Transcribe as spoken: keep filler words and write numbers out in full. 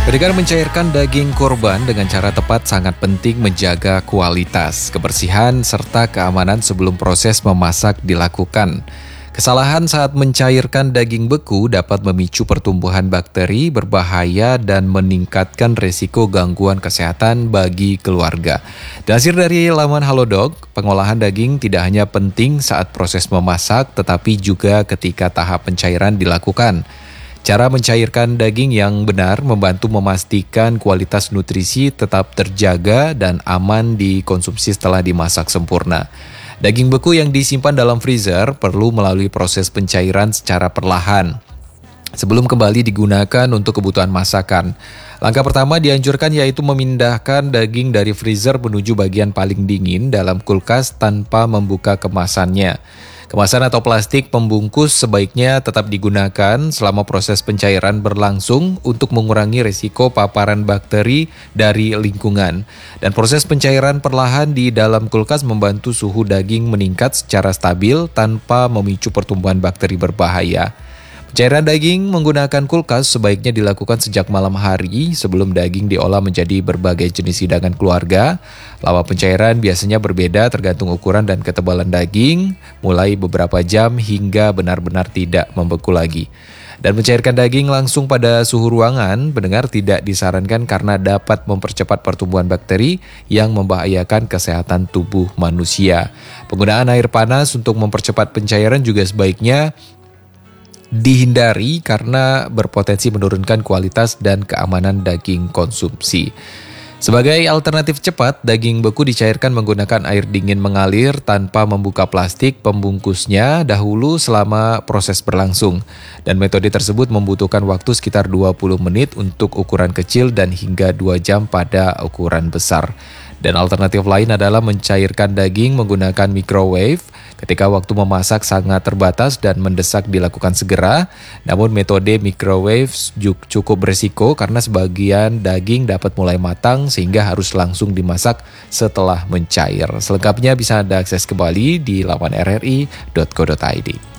Dengan mencairkan daging korban dengan cara tepat sangat penting menjaga kualitas, kebersihan, serta keamanan sebelum proses memasak dilakukan. Kesalahan saat mencairkan daging beku dapat memicu pertumbuhan bakteri berbahaya dan meningkatkan resiko gangguan kesehatan bagi keluarga. Dilansir dari laman Halodoc, pengolahan daging tidak hanya penting saat proses memasak, tetapi juga ketika tahap pencairan dilakukan. Cara mencairkan daging yang benar membantu memastikan kualitas nutrisi tetap terjaga dan aman dikonsumsi setelah dimasak sempurna. Daging beku yang disimpan dalam freezer perlu melalui proses pencairan secara perlahan sebelum kembali digunakan untuk kebutuhan masakan. Langkah pertama dianjurkan yaitu memindahkan daging dari freezer menuju bagian paling dingin dalam kulkas tanpa membuka kemasannya. Kemasan atau plastik pembungkus sebaiknya tetap digunakan selama proses pencairan berlangsung untuk mengurangi risiko paparan bakteri dari lingkungan. Dan proses pencairan perlahan di dalam kulkas membantu suhu daging meningkat secara stabil tanpa memicu pertumbuhan bakteri berbahaya. Pencairan daging menggunakan kulkas sebaiknya dilakukan sejak malam hari sebelum daging diolah menjadi berbagai jenis hidangan keluarga. Lama pencairan biasanya berbeda tergantung ukuran dan ketebalan daging, mulai beberapa jam hingga benar-benar tidak membeku lagi. Dan mencairkan daging langsung pada suhu ruangan pendengar tidak disarankan karena dapat mempercepat pertumbuhan bakteri yang membahayakan kesehatan tubuh manusia. Penggunaan air panas untuk mempercepat pencairan juga sebaiknya dihindari karena berpotensi menurunkan kualitas dan keamanan daging konsumsi. Sebagai alternatif cepat, daging beku dicairkan menggunakan air dingin mengalir tanpa membuka plastik pembungkusnya dahulu selama proses berlangsung. Dan metode tersebut membutuhkan waktu sekitar dua puluh menit untuk ukuran kecil dan hingga dua jam pada ukuran besar. Dan alternatif lain adalah mencairkan daging menggunakan microwave ketika waktu memasak sangat terbatas dan mendesak dilakukan segera. Namun metode microwave cukup berisiko karena sebagian daging dapat mulai matang sehingga harus langsung dimasak setelah mencair. Selengkapnya bisa Anda akses kembali di laman r r i dot co dot i d.